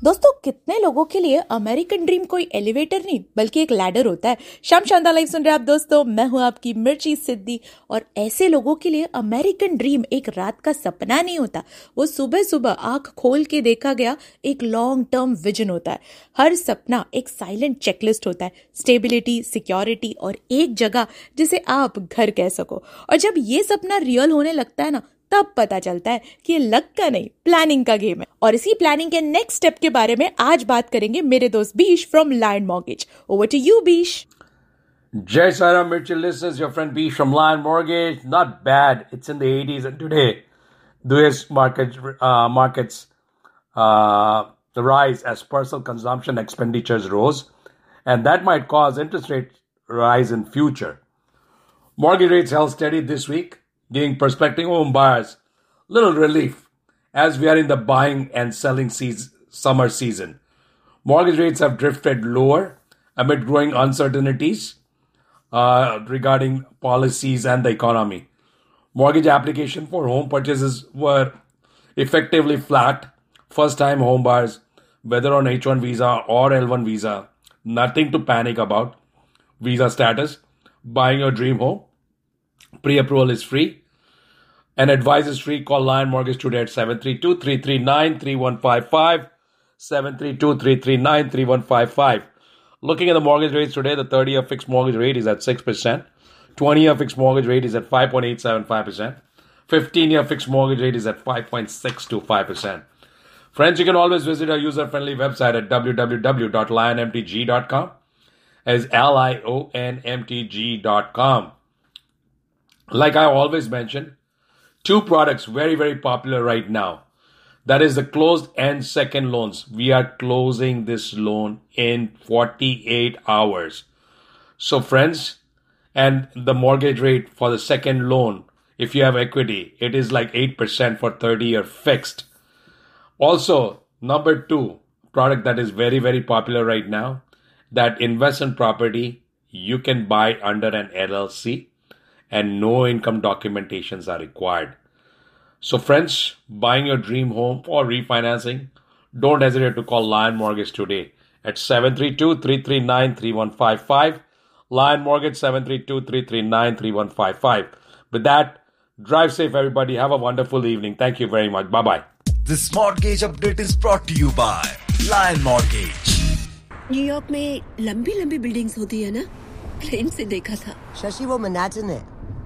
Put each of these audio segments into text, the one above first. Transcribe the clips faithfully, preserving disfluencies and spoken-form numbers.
दोस्तों, कितने लोगों के लिए अमेरिकन ड्रीम कोई एलिवेटर नहीं बल्कि एक लैडर होता है। शाम शानदार लाइव सुन रहे हैं आप दोस्तों, मैं हूं आपकी मिर्ची सिद्धि। और ऐसे लोगों के लिए अमेरिकन ड्रीम एक रात का सपना नहीं होता, वो सुबह सुबह आंख खोल के देखा गया एक लॉन्ग टर्म विजन होता है। हर सपना एक साइलेंट चेकलिस्ट होता है, स्टेबिलिटी, सिक्योरिटी और एक जगह जिसे आप घर कह सको। और जब ये सपना रियल होने लगता है ना, तब पता चलता है कि ये लक का नहीं, प्लानिंग का गेम है। और इसी प्लानिंग के नेक्स्ट स्टेप के बारे में आज बात करेंगे मेरे दोस्त बीश from lion mortgage. Over to you बीश। Jai Saram, Mirchi listeners, your friend Bish from Lion Mortgage. Not bad. It's in the eighties, and today the U S market, uh, markets uh, rise as personal consumption expenditures rose, and that might cause interest rate rise in future. Mortgage rates held steady this week, giving prospective home buyers little relief as we are in the buying and selling season, summer season. Mortgage rates have drifted lower amid growing uncertainties Uh, regarding policies and the economy. Mortgage application for home purchases were effectively flat. First-time home buyers, whether on H one visa or L one visa, nothing to panic about. Visa status, buying your dream home. Pre-approval is free. And advice is free. Call Lion Mortgage today at seven three two, three three nine, three one five five, seven three two, three three nine, three one five five. Looking at the mortgage rates today, the thirty-year fixed mortgage rate is at six percent. twenty-year fixed mortgage rate is at five point eight seven five percent. fifteen-year fixed mortgage rate is at five point six two five percent. Friends, you can always visit our user-friendly website at w w w dot lion m t g dot com. As L I O N M T G dot com. Like I always mention, two products very, very popular right now. That is the closed-end second loans. We are closing this loan in forty-eight hours. So friends, and the mortgage rate for the second loan, if you have equity, it is like eight percent for thirty-year fixed. Also, number two product that is very, very popular right now, that investment property you can buy under an L L C and no income documentations are required. So friends, buying your dream home or refinancing, don't hesitate to call Lion Mortgage today at seven three two, three three nine, three one five five. Lion Mortgage seven three two, three three nine, three one five five. With that, drive safe everybody. Have a wonderful evening. Thank you very much. Bye-bye. This mortgage update is brought to you by Lion Mortgage. New York में लंबी लंबी buildings होती है ना, plane से देखा था। शशि, वो मैनहट्टन है।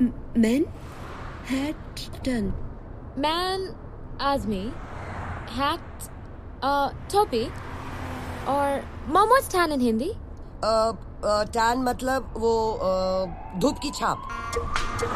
Manhattan. Man, Azmi, hat, uh, topi, और mom, what's tan in Hindi? Tan मतलब वो uh, धूप की छाप।